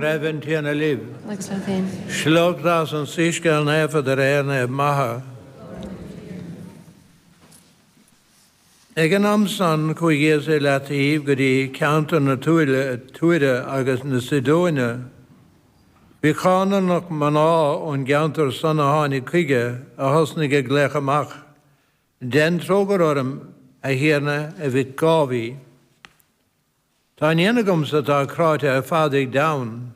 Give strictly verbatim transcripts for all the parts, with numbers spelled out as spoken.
even til en liv. Excellent thing. Slug das en siskal nefer der erne maha. Egen amsan kui gese lativ godi counter naturle tuide agus na Sidone. Vi kanen nok mana on counter sanna han I kige a hasnige glechamach. Den troger orm a herne a vit gavi. Ta enigum sa ta krate a fadig down.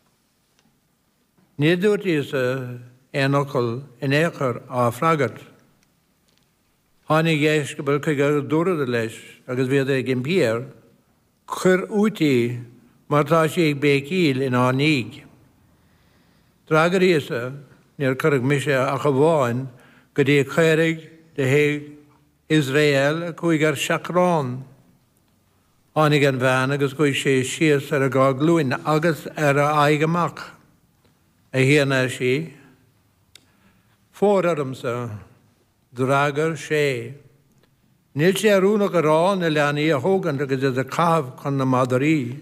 Nidut is a enokkel in echer a fragat. Hannig eisgebel kige dore de les, agus vede gimpier, kur uti, maar ta ik bekil in anig. Drager is a, neer kurg mishe a gewoon, gedi kherig de heeg Israel, kuiger shakron. Hannig en van, agus kui she shies er a gagluin, agus er a aigemak. A hierna she, vooradum sa, drager she. Nil she aruna garan elani a hogan agus is a kav kon na madari.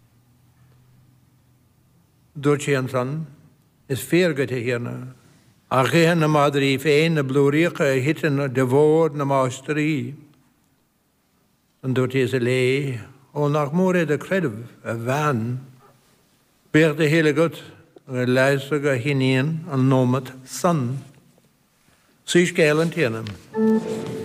Dochiansan is veergut hierna. A geen na madari fein na blurieke hitten de woord na maasteri. En doet is a lee, o nach more de kredev, a van. Beer de hele gut, a luisterige hinien, an nomet san. Zie skelen tjenem.